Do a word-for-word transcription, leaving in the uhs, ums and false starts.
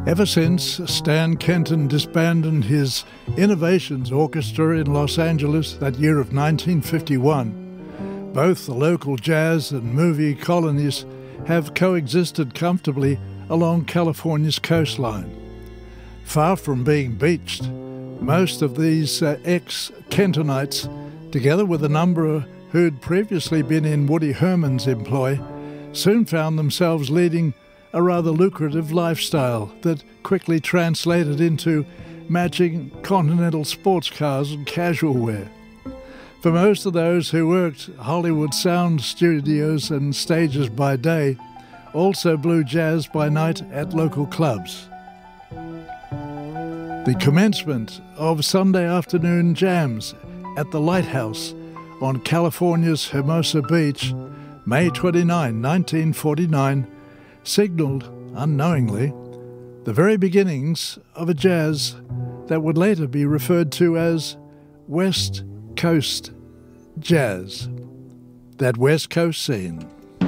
Ever since Stan Kenton disbanded his Innovations Orchestra in Los Angeles that year of nineteen fifty-one, both the local jazz and movie colonies have coexisted comfortably along California's coastline. Far from being beached, most of these uh, ex-Kentonites, together with a number who'd previously been in Woody Herman's employ, soon found themselves leading a rather lucrative lifestyle that quickly translated into matching Continental sports cars and casual wear. For most of those who worked Hollywood sound studios and stages by day, also blew jazz by night at local clubs. The commencement of Sunday afternoon jams at the Lighthouse on California's Hermosa Beach, May twenty-ninth, nineteen forty-nine, signaled, unknowingly, the very beginnings of a jazz that would later be referred to as West Coast jazz, that West Coast scene.